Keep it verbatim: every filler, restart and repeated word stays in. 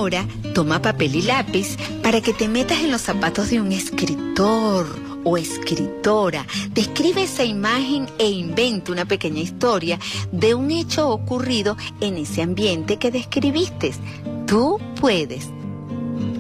Ahora toma papel y lápiz para que te metas en los zapatos de un escritor o escritora. Describe esa imagen e inventa una pequeña historia de un hecho ocurrido en ese ambiente que describiste. Tú puedes.